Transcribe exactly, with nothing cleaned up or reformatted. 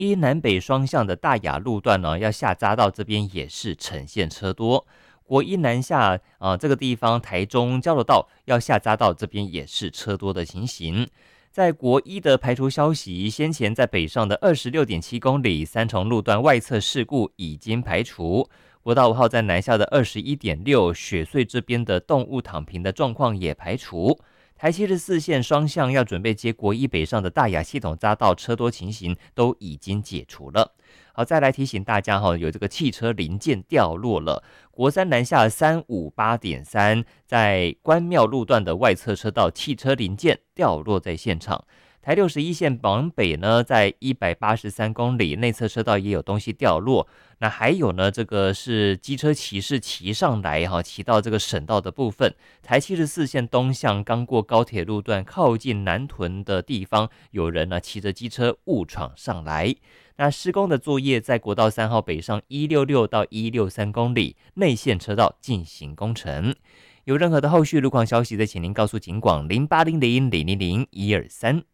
一南北双向的大雅路段呢，要下匝道这边也是呈现车多。国一南下啊、呃、这个地方，台中交流道要下匝道这边也是车多的情形。在国一的排除消息，先前在北上的二十六点七公里三重路段外侧事故已经排除。国道五号在南下的二十一点六雪隧这边的动物躺平的状况也排除。台七十四线双向要准备接国一北上的大雅系统匝道车多情形都已经解除了。好，再来提醒大家哈，有这个汽车零件掉落了。国三南下三五八点三，在关庙路段的外侧车道，汽车零件掉落在现场。台六十一线往北呢，在一百八十三公里内侧车道也有东西掉落。那还有呢，这个是机车骑士骑上来哈，骑到这个省道的部分。台七十四线东向刚过高铁路段，靠近南屯的地方，有人呢骑着机车误闯上来。那施工的作业在国道三号北上一六六到一六三公里内线车道进行工程。有任何的后续路况消息，再请您告诉警广零八零零零零零一二三。